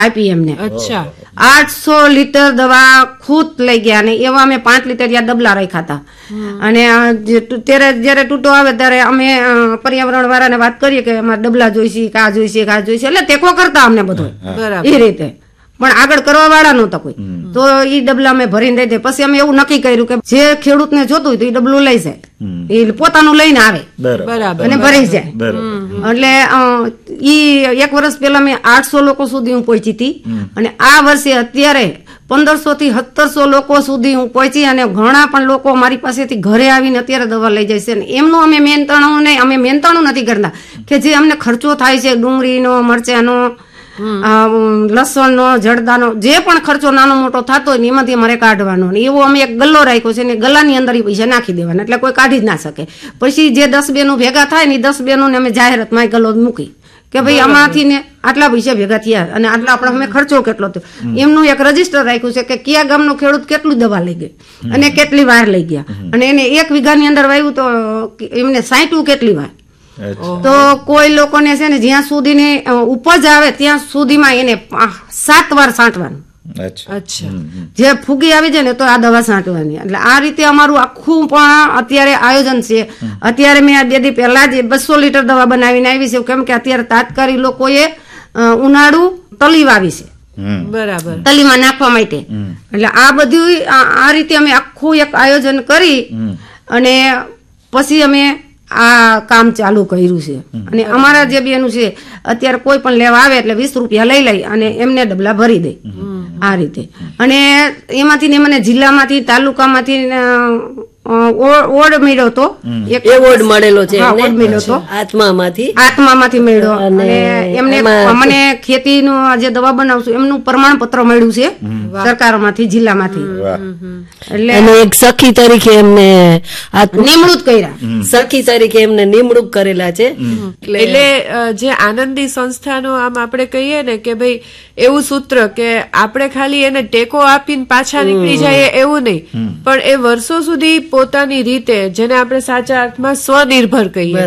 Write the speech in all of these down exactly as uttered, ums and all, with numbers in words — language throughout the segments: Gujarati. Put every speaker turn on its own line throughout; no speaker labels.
આપી એમને.
અચ્છા.
આઠસો લીટર દવા ખુદ લઈ ગયા અને એવા અમે પાંચ લીટર યા ડબલા રાખ્યા હતા. અને ત્યારે જયારે તૂટો આવે ત્યારે અમે પર્યાવરણ વાળાને વાત કરીએ કે અમારે ડબલા જોઈશે કે આ જોઈશે કે આ જોઈશે, એટલે ટેકો કરતા અમને બધું એ રીતે, પણ આગળ કરવા વાળા નહોતા કોઈ. તો એ ડબલા અમે ભરીને દઈ દે. પછી અમે એવું નક્કી કર્યું કે જે ખેડૂત ને જોતું હોય તો એ ડબલું લઈ જાય, એ પોતાનું લઈને આવે અને ભરી જાય. એટલે ઈ એક વર્ષ પેલા મેં આઠસો લોકો સુધી હું પહોંચી હતી અને આ વર્ષે અત્યારે પંદરસો થી સત્તરસો લોકો સુધી હું પહોંચી અને ઘણા પણ લોકો મારી પાસેથી ઘરે આવીને અત્યારે દવા લઈ જાય છે. એમનું અમે મહેનતાણું નહીં, અમે મહેનતાણું નથી કરતા કે જે અમને ખર્ચો થાય છે ડુંગળીનો, મરચાનો, લસણનો, જડદાનો, જે પણ ખર્ચો નાનો મોટો થતો હોય એમાંથી અમારે કાઢવાનો. એવો અમે એક ગલ્લો રાખ્યો છે ને ગલ્લાની અંદર એ પૈસા નાખી દેવાના, એટલે કોઈ કાઢી જ ના શકે. પછી જે દસ બેનું ભેગા થાય ને એ દસ બેનું અમે જાહેરાતમાં ગલ્લો મૂકી કે ભાઈ આમાંથી ને આટલા પૈસા ભેગા થયા અને આટલા આપણે અમે ખર્ચો કેટલો થયો. એમનું એક રજીસ્ટર રાખ્યું છે કે કયા ગામનો ખેડૂત કેટલું દવા લઈ ગઈ અને કેટલી વાર લઈ ગયા, અને એને એક વીઘાની અંદર વાવ્યું તો એમને સાંઠું કેટલી વાર. તો કોઈ લોકોને છે ને જ્યાં સુધીની ઉપજ આવે ત્યાં સુધીમાં એને સાત વાર છાંટવાનું. જે ફૂગી આવી જાય ને તો આ દવા છાંટવાની. એટલે આ રીતે અમારું આખું પણ અત્યારે આયોજન છે. અત્યારે મેં આ બે દી પહેલા જ બસો લીટર દવા બનાવીને આવી છે, કેમ કે અત્યારે તાત્કાલિક લોકોએ ઉનાળુ તલી વાવી છે,
બરાબર,
તલીમાં નાખવા માટે. એટલે આ બધું આ રીતે અમે આખું એક આયોજન કરી અને પછી અમે આ કામ ચાલુ કર્યું છે. અને અમારા જે બેનું છે અત્યારે કોઈ પણ લેવા આવે એટલે વીસ રૂપિયા લઈ લઈ અને એમને ડબલા ભરી દે આ રીતે. અને એમાંથી ને મને જિલ્લામાંથી, તાલુકામાંથી ઓડ મળ્યો હતો,
એવોર્ડ મળેલો છે,
ઓડ મળ્યો હતો
આત્મામાંથી
આત્મામાંથી મળ્યો. અને એમને મને ખેતીનું જે દવા બનાવશું એમનું પ્રમાણપત્ર મળ્યું છે સરકારમાંથી, જિલ્લામાંથી.
એટલે એક સખી તરીકે એમને
નિમણૂક કર્યા,
સખી તરીકે એમને નિમણૂક કરેલા છે.
એટલે જે આનંદી સંસ્થાનો આમ આપણે કહીએ ને કે ભાઈ એવું સૂત્ર કે આપણે ખાલી એને ટેકો આપીને પાછા નીકળી જાય એવું નહીં, પણ એ વર્ષો સુધી પોતાની રીતે, જેને આપણે સાચા અર્થમાં સ્વનિર્ભર કહીએ,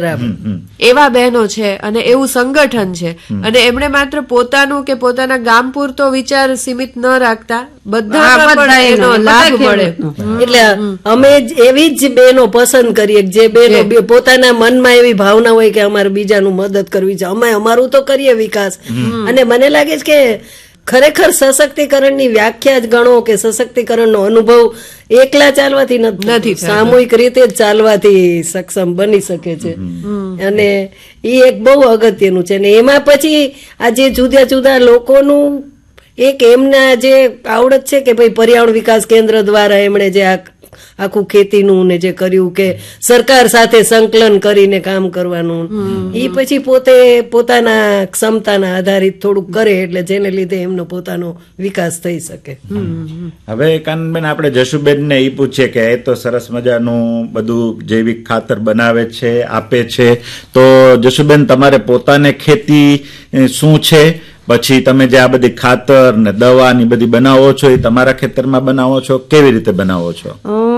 એવા બહેનો છે અને એવું સંગઠન છે. અને એમણે માત્ર પોતાનું કે પોતાના ગામ પૂરતો વિચાર સીમિત ન રાખતા બધા એનો લાભ મળે.
એટલે અમે એવી જ બહેનો પસંદ કરીએ જે બહેનો પોતાના મનમાં એવી ભાવના હોય કે અમારે બીજાનું મદદ કરવી છે, અમે અમારું તો કરીએ વિકાસ. અને મને લાગે છે કે ખરેખર સશક્તિકરણની વ્યાખ્યા જ ગણો કે સશક્તિકરણનો અનુભવ એકલા ચાલવાથી નથી, સામૂહિક રીતે જ ચાલવાથી સક્ષમ બની શકે છે. અને એ એક બહુ અગત્યનું છે. ને એમાં પછી આ જે જુદા જુદા લોકોનું એક એમના જે આવડત છે કે ભાઈ પર્યાવરણ વિકાસ કેન્દ્ર દ્વારા એમણે જે આ આખું ખેતીનું ને જે કર્યું કે સરકાર સાથે સંકલન કરીને કામ કરવાનું, એ પછી પોતે પોતાના ક્ષમતાના આધારિત થોડુંક કરે એટલે જેને લીધે એમનો પોતાનો વિકાસ થઈ શકે.
હવે કાનબેન આપણે જશુબેન ને એ પૂછીએ કે એ તો સરસ મજાનું બધું જૈવિક ખાતર બનાવે છે, આપે છે, તો જશુબેન તમારે પોતાને ખેતી શું છે? પછી તમે જે આ બધી ખાતર ને દવા ની બધી બનાવો છો એ તમારા ખેતરમાં બનાવો છો, કેવી રીતે બનાવો છો?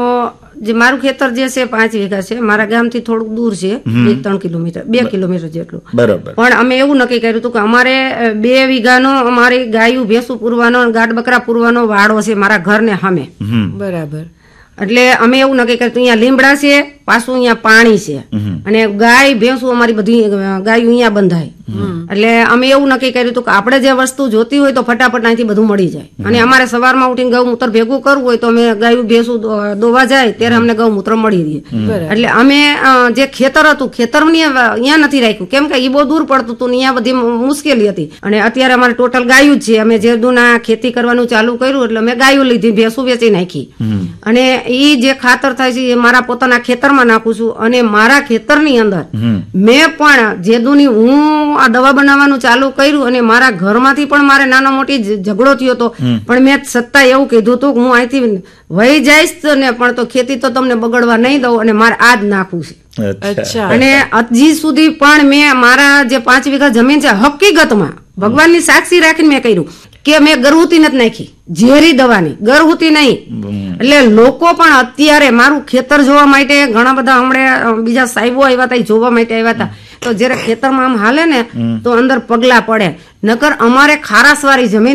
જે મારું ખેતર જે છે પાંચ વીઘા છે, મારા ગામથી થોડુંક દૂર છે, બે ત્રણ કિલોમીટર બે કિલોમીટર જેટલું.
બરાબર. પણ
અમે એવું નક્કી કર્યું હતું કે અમારે બે વીઘાનો અમારી ગાયું ભેંસું પૂરવાનો, ગાડ બકરા પૂરવાનો વાડો છે મારા ઘર ને સામે.
બરાબર.
એટલે અમે એવું નક્કી કર્યું અહીંયા લીમડા છે, પાછું અહીંયા પાણી છે, અને ગાય ભેંસું અમારી બધી ગાયું અહીંયા બંધાય. એટલે અમે એવું નક્કી કર્યું હતું કે આપણે જે વસ્તુ જોતી હોય તો ફટાફટ અહીંથી બધું મળી જાય. અને અમારે સવારમાં ઉઠીને ગૌમૂત્ર ભેગું કરવું હોય તો અમે ગાયું ભેંસું દોવા જાય ત્યારે અમને ગૌમૂત્ર મળી રહે. એટલે અમે જે ખેતર હતું ખેતર અહીંયા નથી રાખ્યું, કેમ કે એ બહુ દૂર પડતું હતું ને અહીંયા બધી મુશ્કેલી હતી. અને અત્યારે અમારે ટોટલ ગાયું જ છે. અમે જે દૂના ખેતી કરવાનું ચાલુ કર્યું એટલે અમે ગાયું લીધી, ભેંસું વેચી નાખી. અને એ જે ખાતર થાય છે એ મારા પોતાના ખેતરમાં નાખું છું. અને મારા ખેતરની અંદર મેં પણ જેદુની હું આ દવા બનાવવાનું ચાલુ કર્યું અને મારા ઘરમાંથી પણ મારે નાનો મોટી ઝઘડો થયો હતો, પણ મેં સત્તા એવું કીધું હતું કે હું અહીંથી વહી જઈશ ને પણ તો ખેતી તો તમને બગડવા નહીં દઉં અને મારે આ જ નાખવું છે. અને હજી સુધી પણ મેં મારા જે પાંચ વીઘા જમીન છે હકીકતમાં ભગવાનની સાક્ષી રાખીને મેં કર્યું કે મેં ગરહુતી નથી નાખી, ઝેરી દવાની, ગરહુતી નહીં. એટલે લોકો પણ અત્યારે મારું ખેતર જોવા માટે ઘણા બધા હમણાં બીજા સાહેબો આવ્યા હતા, જોવા માટે આવ્યા હતા તો જયારે ખેતરમાં આમ હાલે ને તો અંદર પગલા પડે. નકર અમારે ખારાસવાળી જમીન